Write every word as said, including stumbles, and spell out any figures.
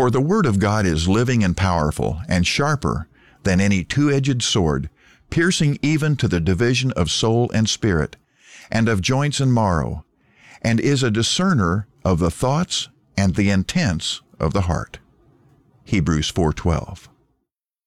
For the word of God is living and powerful, and sharper than any two-edged sword, piercing even to the division of soul and spirit, and of joints and marrow, and is a discerner of the thoughts and the intents of the heart. Hebrews four twelve.